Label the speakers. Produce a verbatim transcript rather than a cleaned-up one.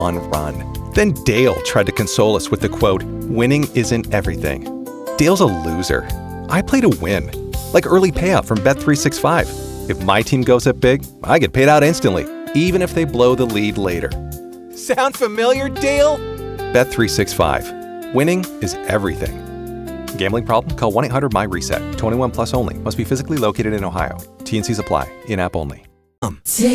Speaker 1: on run. Then Dale tried to console us with the quote, "Winning isn't everything." Dale's a loser. I play to win. Like early payout from Bet three sixty-five. If my team goes up big, I get paid out instantly, even if they blow the lead later. Sound familiar, Dale? Bet three sixty-five. Winning is everything. Gambling problem? Call one eight hundred my reset. twenty-one plus only. Must be physically located in Ohio. T and Cs apply. In-app only.